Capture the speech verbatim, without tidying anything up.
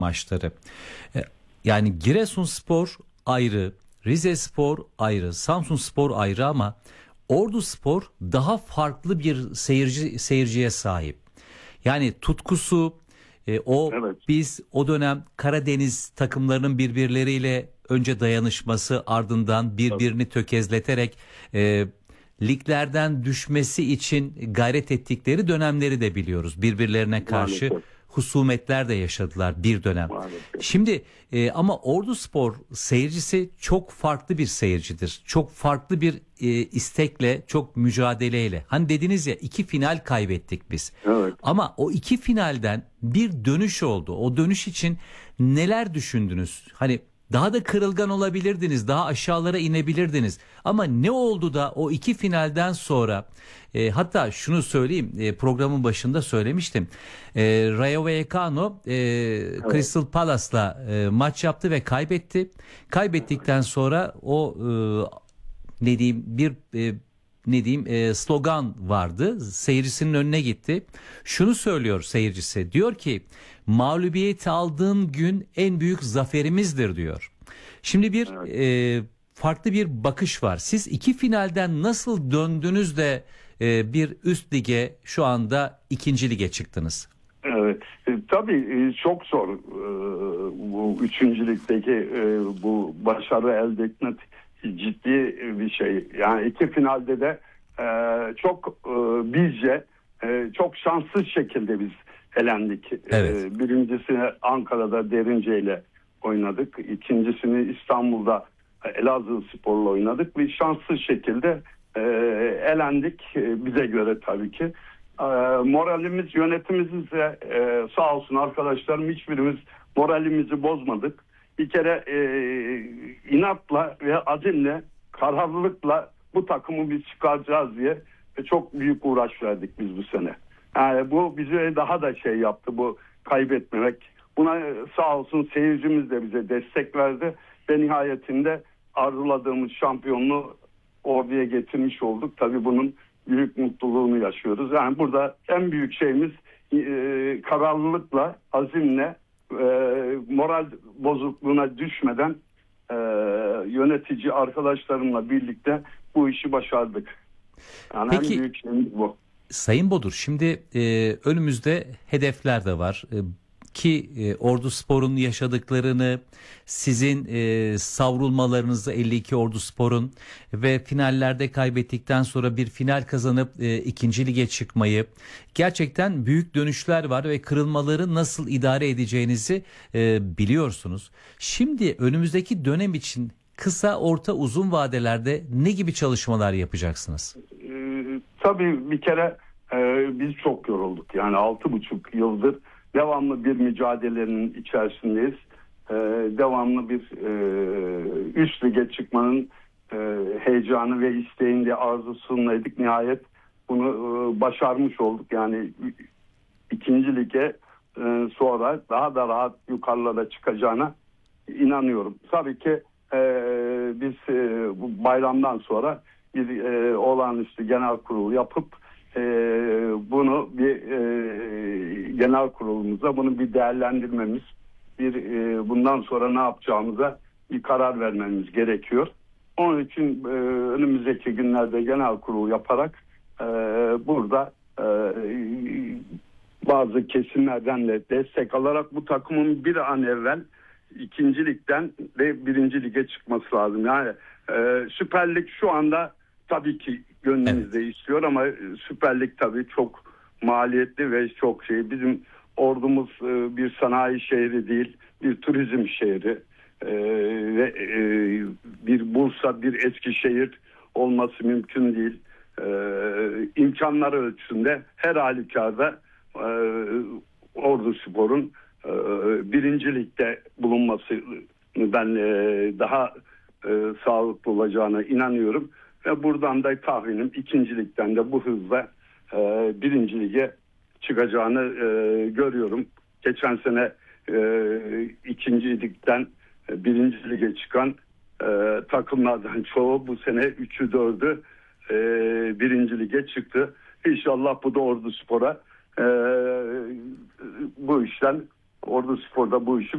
maçları. E, Yani Giresunspor ayrı, Rizespor ayrı, Samsunspor ayrı ama Orduspor daha farklı bir seyirci seyirciye sahip. Yani tutkusu, e, o Evet, biz o dönem Karadeniz takımlarının birbirleriyle önce dayanışması, ardından tabii, birbirini tökezleterek e, liglerden düşmesi için gayret ettikleri dönemleri de biliyoruz. Birbirlerine karşı maalesef, husumetler de yaşadılar bir dönem. maalesef. Şimdi e, ama Orduspor seyircisi çok farklı bir seyircidir. Çok farklı bir e, istekle, çok mücadeleyle. Hani dediniz ya, iki final kaybettik biz. Evet. Ama o iki finalden bir dönüş oldu. O dönüş için neler düşündünüz? Hani daha da kırılgan olabilirdiniz, daha aşağılara inebilirdiniz. Ama ne oldu da o iki finalden sonra, e, hatta şunu söyleyeyim, e, programın başında söylemiştim. E, Rayo Vallecano e, Evet. Crystal Palace'la e, maç yaptı ve kaybetti. Kaybettikten sonra o e, ne diyeyim bir e, ne diyeyim e, slogan vardı. Seyircisinin önüne gitti. Şunu söylüyor seyircisi. Diyor ki, mağlubiyeti aldığın gün en büyük zaferimizdir diyor. Şimdi bir Evet. e, farklı bir bakış var. Siz iki finalden nasıl döndünüz de e, bir üst lige, şu anda ikinci lige çıktınız? Evet. E, tabii e, çok zor e, bu üçüncülükteki e, bu başarı elde etmek ciddi bir şey. Yani iki finalde de e, çok e, bizce e, çok şanssız şekilde biz elendik. Evet. E, birincisini Ankara'da Derince ile oynadık. İkincisini İstanbul'da Elazığspor'la oynadık ve şanssız şekilde e, elendik. E, bize göre tabii ki. E, moralimiz, yönetimimiz de e, sağ olsun arkadaşlarım, hiçbirimiz moralimizi bozmadık. Bir kere e, inatla ve azimle, kararlılıkla bu takımı biz çıkaracağız diye e, çok büyük uğraş verdik biz bu sene. Yani bu bize daha da şey yaptı, bu kaybetmemek. Buna e, sağ olsun seyircimiz de bize destek verdi ve nihayetinde arzuladığımız şampiyonluğu orduya getirmiş olduk. Tabii bunun büyük mutluluğunu yaşıyoruz. Yani burada en büyük şeyimiz e, kararlılıkla, azimle, e, moral bozukluğuna düşmeden e, yönetici arkadaşlarımla birlikte bu işi başardık. Yani Peki, en büyük şeyimiz bu. Sayın Bodur, şimdi e, önümüzde hedefler de var. E, ki e, Orduspor'un yaşadıklarını, sizin e, savrulmalarınızı, elli iki Orduspor'un ve finallerde kaybettikten sonra bir final kazanıp e, ikinci lige çıkmayı, gerçekten büyük dönüşler var ve kırılmaları nasıl idare edeceğinizi e, biliyorsunuz. Şimdi önümüzdeki dönem için kısa, orta, uzun vadelerde ne gibi çalışmalar yapacaksınız? Ee, tabii bir kere e, biz çok yorulduk. Yani altı buçuk yıldır devamlı bir mücadelenin içerisindeyiz. E, devamlı bir e, üst lige çıkmanın e, heyecanı ve isteğinde, arzusundaydık. Nihayet bunu e, başarmış olduk. Yani ikinci lige e, sonra daha da rahat yukarılara çıkacağına inanıyorum. Tabii ki e, biz e, bu bayramdan sonra bir e, olağanüstü genel kurul yapıp e, bunu bir e, genel kurulumuza bunu bir değerlendirmemiz, bir e, bundan sonra ne yapacağımıza bir karar vermemiz gerekiyor. Onun için e, önümüzdeki günlerde genel kurul yaparak e, burada e, bazı kesimlerden de destek alarak bu takımın bir an evvel ikinci ligden ve birinci lige çıkması lazım. Yani e, Süper Lig şu anda tabii ki gönlümüzde Evet. istiyor ama Süper Lig tabii çok maliyetli ve çok şey. Bizim ordumuz e, bir sanayi şehri değil, bir turizm şehri e, ve e, bir Bursa, bir Eskişehir olması mümkün değil. E, imkanları ölçüsünde her halükarda e, Orduspor'un e, birinci ligde bulunması ben e, daha e, sağlıklı olacağına inanıyorum ve buradan da tahminim ikinci ligden de bu hızla e, birinci lige çıkacağını e, görüyorum. Geçen sene e, ikinci ligden e, birinci lige çıkan e, takımlardan çoğu bu sene üçü dördü e, birinci lige çıktı. İnşallah bu da Orduspor'a e, bu işten Orduspor'da bu işi